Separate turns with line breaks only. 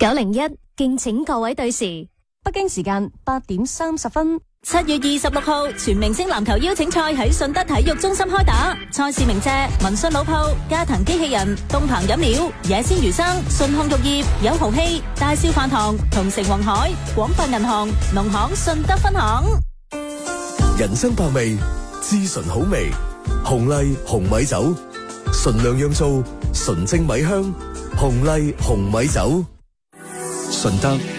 901，敬請各位對時。
北京時間8:30。
7月26號，全明星籃球邀請賽喺順德體育中心開打。賽事鳴謝民信老鋪、加藤機器人、東鵬飲料、野鮮魚生、順控育業、友豪希、大少飯堂同成宏海、廣發銀行、農行順德分行。
人生百味，至純好味。紅麗紅米酒，純釀釀造，純正米香。紅麗紅米酒，
順德